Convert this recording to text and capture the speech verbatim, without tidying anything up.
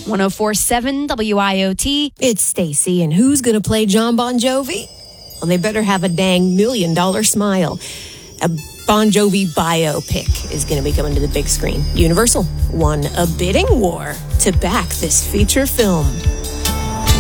one oh four point seven W I O T. It's Stacy, and who's going to play John Bon Jovi? Well, they better have a dang million dollar smile. A Bon Jovi biopic is going to be coming to the big screen. Universal won a bidding war to back this feature film.